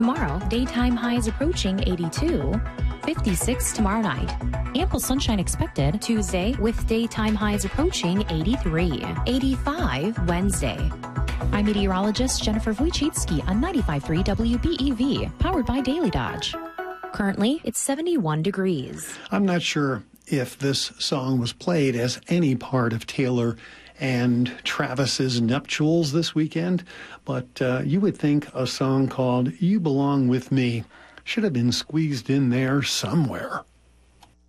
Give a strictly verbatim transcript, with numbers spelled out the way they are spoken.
Tomorrow, daytime highs approaching eighty-two. fifty-six tomorrow night. Ample sunshine expected Tuesday with daytime highs approaching eighty-three. eighty-five Wednesday. I'm meteorologist Jennifer Wojcicki on ninety-five point three W B E V, powered by Daily Dodge. Currently, it's seventy-one degrees. I'm not sure if this song was played as any part of Taylor and Travis's nuptials this weekend, but uh, you would think a song called You Belong With Me should have been squeezed in there somewhere.